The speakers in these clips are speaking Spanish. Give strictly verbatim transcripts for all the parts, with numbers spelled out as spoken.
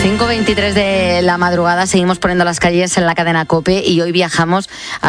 cinco veintitrés de la madrugada, seguimos poniendo las calles en la cadena COPE y hoy viajamos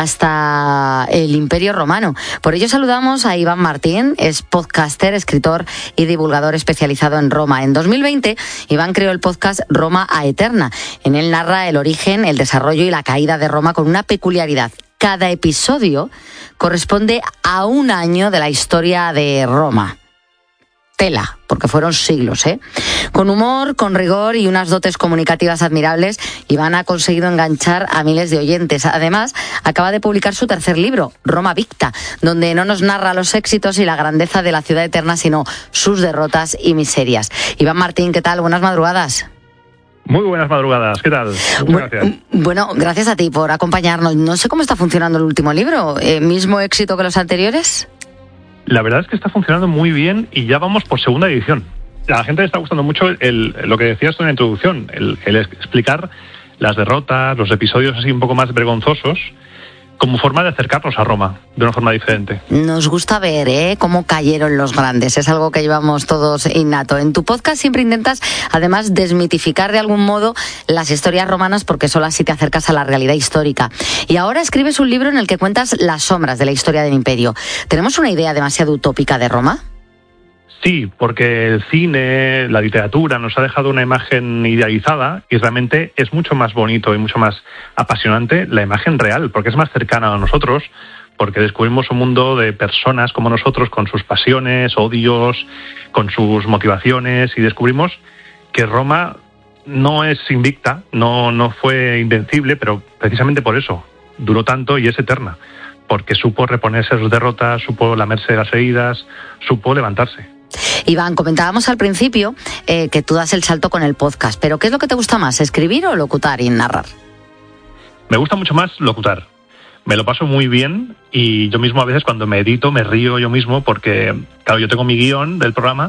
hasta el Imperio Romano. Por ello saludamos a Iván Martín, es podcaster, escritor y divulgador especializado en Roma. En dos mil veinte, Iván creó el podcast Roma a Eterna. En él narra el origen, el desarrollo y la caída de Roma con una peculiaridad. Cada episodio corresponde a un año de la historia de Roma. Tela, porque fueron siglos, ¿eh? Con humor, con rigor y unas dotes comunicativas admirables, Iván ha conseguido enganchar a miles de oyentes. Además, acaba de publicar su tercer libro, Roma Victa, donde no nos narra los éxitos y la grandeza de la ciudad eterna, sino sus derrotas y miserias. Iván Martín, ¿qué tal? Buenas madrugadas. Muy buenas madrugadas, ¿qué tal? Muchas bueno, gracias. Bueno, gracias a ti por acompañarnos. No sé cómo está funcionando el último libro. ¿Eh, ¿Mismo éxito que los anteriores? La verdad es que está funcionando muy bien y ya vamos por segunda edición. A la gente le está gustando mucho el, lo que decías tú en la introducción, el, el explicar las derrotas, los episodios así un poco más vergonzosos, como forma de acercarnos a Roma, de una forma diferente. Nos gusta ver ¿eh? cómo cayeron los grandes, es algo que llevamos todos innato. En tu podcast siempre intentas, además, desmitificar de algún modo las historias romanas porque solo así te acercas a la realidad histórica. Y ahora escribes un libro en el que cuentas las sombras de la historia del imperio. ¿Tenemos una idea demasiado utópica de Roma? Sí, porque el cine, la literatura nos ha dejado una imagen idealizada y realmente es mucho más bonito y mucho más apasionante la imagen real, porque es más cercana a nosotros, porque descubrimos un mundo de personas como nosotros con sus pasiones, odios, con sus motivaciones y descubrimos que Roma no es invicta, no, no fue invencible, pero precisamente por eso duró tanto y es eterna, porque supo reponerse de sus derrotas, supo lamerse de las heridas, supo levantarse. Iván, comentábamos al principio eh, que tú das el salto con el podcast, pero ¿qué es lo que te gusta más, escribir o locutar y narrar? Me gusta mucho más locutar. Me lo paso muy bien y yo mismo a veces cuando me edito me río yo mismo porque, claro, yo tengo mi guión del programa